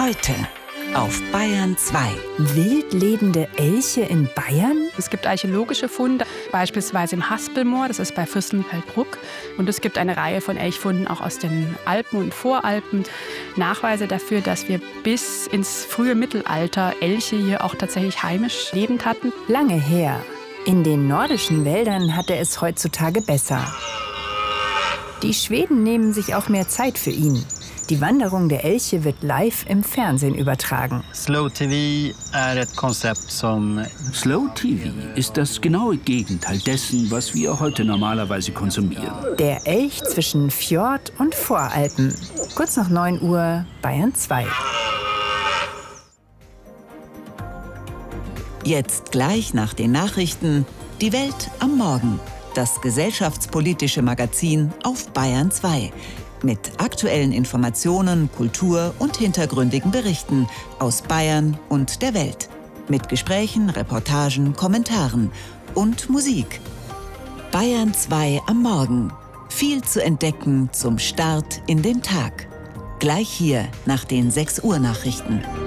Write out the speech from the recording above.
Heute auf Bayern 2. Wild lebende Elche in Bayern? Es gibt archäologische Funde, beispielsweise im Haspelmoor, das ist bei Fürstenfeldbruck. Und es gibt eine Reihe von Elchfunden auch aus den Alpen und Voralpen. Nachweise dafür, dass wir bis ins frühe Mittelalter Elche hier auch tatsächlich heimisch lebend hatten. Lange her. In den nordischen Wäldern hat er es heutzutage besser. Die Schweden nehmen sich auch mehr Zeit für ihn. Die Wanderung der Elche wird live im Fernsehen übertragen. Slow TV Slow TV ist das genaue Gegenteil dessen, was wir heute normalerweise konsumieren. Der Elch zwischen Fjord und Voralpen. Kurz nach 9 Uhr, Bayern 2. Jetzt gleich nach den Nachrichten Die Welt am Morgen. Das gesellschaftspolitische Magazin auf Bayern 2. Mit aktuellen Informationen, Kultur und hintergründigen Berichten aus Bayern und der Welt. Mit Gesprächen, Reportagen, Kommentaren und Musik. Bayern 2 am Morgen. Viel zu entdecken zum Start in den Tag. Gleich hier nach den 6 Uhr Nachrichten.